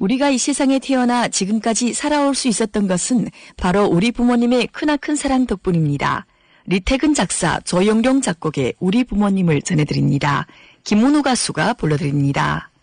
우리가 이 세상에 태어나 지금까지 살아올 수 있었던 것은 바로 우리 부모님의 크나큰 사랑 덕분입니다. 리태근 작사, 조영룡 작곡의 우리 부모님을 전해드립니다. 김문우 가수가 불러드립니다.